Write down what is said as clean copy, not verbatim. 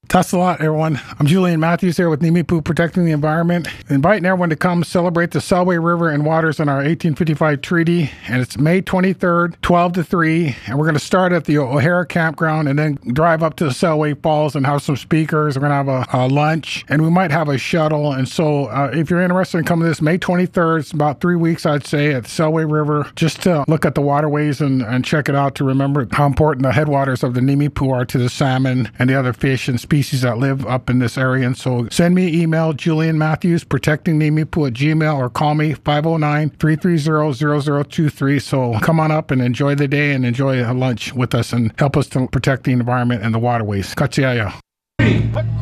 Thanks a lot, everyone. I'm Julian Matthews here with Nimiipuu Protecting the Environment, inviting everyone to come celebrate the Selway River and waters in our 1855 treaty. And it's May 23rd, 12 to 3. And we're going to start at the O'Hara Campground and then drive up to the Selway Falls and have some speakers. We're going to have a lunch, and we might have a shuttle. And so if you're interested in coming to this May 23rd, it's about 3 weeks, I'd say, at the Selway River, just to look at the waterways and check it out, to remember how important the headwaters of the Nimiipuu are to the salmon and the other fish and species that live up in this area. And so send me an email, Julian Matthews, protectingnimiipuu@gmail, or call me 509-330-0023. So come on up and enjoy the day and enjoy a lunch with us and help us to protect the environment and the waterways. Katsiaya.